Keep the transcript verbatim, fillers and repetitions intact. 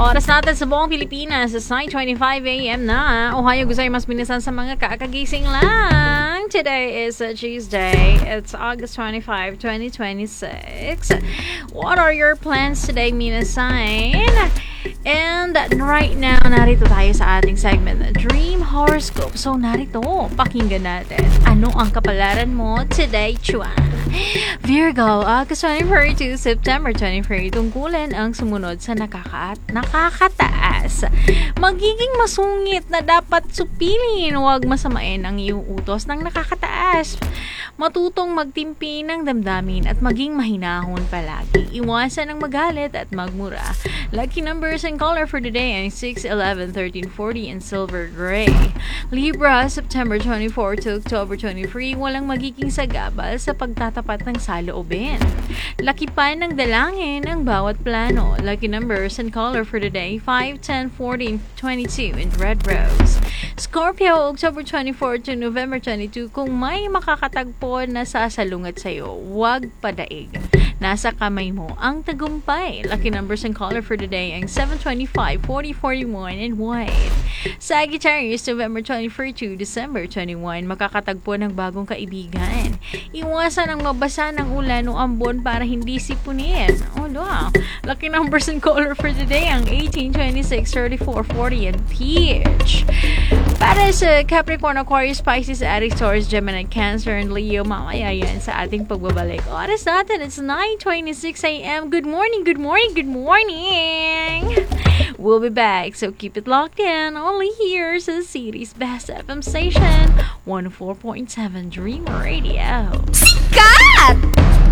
Oras natin sa buong Pilipinas is nine twenty-five a.m. na. Ohayo gozaimasu minasan sa mga kakagising lang. Today is a Tuesday. It's August twenty-fifth, twenty twenty-six. What are your plans today, minasan? And right now, narito tayo sa ating segment na Dream Horoscope. So, narito, pakinggan natin. Ano ang kapalaran mo today, Chuan? Virgo, August twenty-first to September twenty-first, tungkulin ang sumunod sa nakaka nakakataas. Magiging masungit na dapat supilin, huwag masamain ang iyong utos ng nakakataas. Matutong magtimpi ng damdamin at maging mahinahon palagi. Iwasan ang magalit at magmura. Lucky numbers and color for today ay six, eleven, thirteen, forty, and silver gray. Libra, September twenty-fourth to October twenty-third, walang magiging sagabal sa pagtatapat ng saloobin. Lakipan ng dalangin ang bawat plano. Lucky numbers and color for today five, ten, fourteen, twenty-two, and red rose. Scorpio, October twenty-fourth to November twenty-second, kung may makakatagpo na sasalungat sa'yo, huwag padaig. Nasa kamay mo ang tagumpay. Lucky numbers and color for today ang seven, twenty-five, forty, forty-one, and white. Sagittarius, November twenty-first to December twenty-first, makakatagpo ng bagong kaibigan. Iwasan ang mabasa ng ulan o ambon para hindi sipunin. Oh, wow. Lucky numbers and color for today ang eighteen, twenty-six, thirty-four, forty, and peach. Para sa Capricorn, Aquarius, Pisces, Aries, Taurus, Gemini, Cancer, and Leo, mamaya yan sa ating pagbabalik. Oras natin, it's nine twenty-six a.m. Good morning, good morning, good morning! We'll be back, so keep it locked in. Only here sa City's Best F M station, one oh four point seven Dream Radio. Sikat!